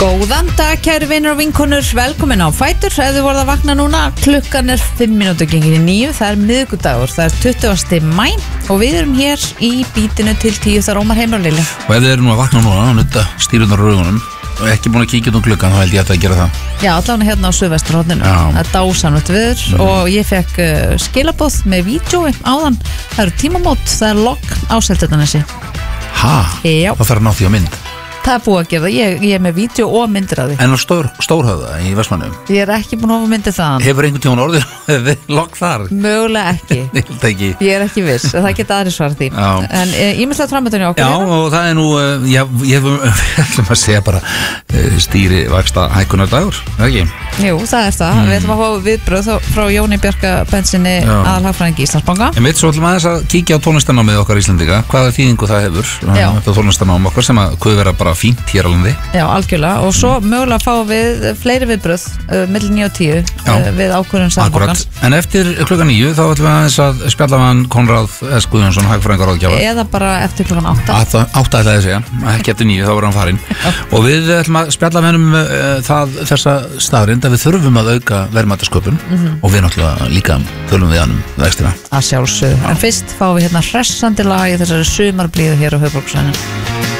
Góðan dag, kæru vinur og vinkonur, velkomin á Fætur. Ef þið voruð að vakna núna, klukkan 5 mínútur gengin í 9, það miðvikudagur, það 20. maí og við erum hér í bítinu til 10 þar Ómar Heimir og Lilja. Og ef þið eru nú að vakna núna, nutta stýrunar raugunum og ekki búin að kíkja út klukkan, þá held ég að gera það. Já, allavega hérna á Suðvesturhorninu, það dásamlegt viður og ég fekk skilaboð með vídjói áðan, það eru tímamót, það logg á Seltjarnarnesi. Já. Það þarf að ná því á mynd. Það búið að gera það, ég er með vídeo og myndir af því. En á Stórhöfða í Vestmannum? Ég er ekki búin að hafa myndið þaðan. Hefur einhvern tímann orðið logg þar? Mögulega ekki. Ég er ekki viss, það geta aðri svar því. En ýmislegt framöndan í okkur. Já, og það er nú, ég ætlum að segja bara stýri vaksta hækkunardagur, ekki? Jú, það er það. Við ætlum að fá viðbröð frá Jóni Bjarka Bensinni, aðalhagfræðingi Íslandsbanka. En við svo ætlum aðeins að kíkja á tónlistarnámið okkar Íslendinga, hvaða þýðingu það hefur. Þetta tónlistarnám okkar sem að kuð vera bara fínt hér á landi. Já, algjörlega, og svo mögulega fáum við fleiri viðbröð milli 9 og 10 við ákvörðun Seðlabankans. En eftir klukkan 9 þá ætlum við aðeins að spjalla við hann Konráð S. Guðjónsson, hagfræðingur ráðgjafa. Eða bara eftir klukkan 8. 8 ætlaði að segja, ekki eftir 9, þá var hann farinn. Og við ætlum að spjalla við hann þessa staðrind að við þurfum að auka verðmætasköpun og við náttúrulega líka þurfum við hann vextina. Að sjálfsögðu. En fyrst fáum við hérna hressandi lag í þessari sumarblíðu hér á höfuðborgarsvæðinu.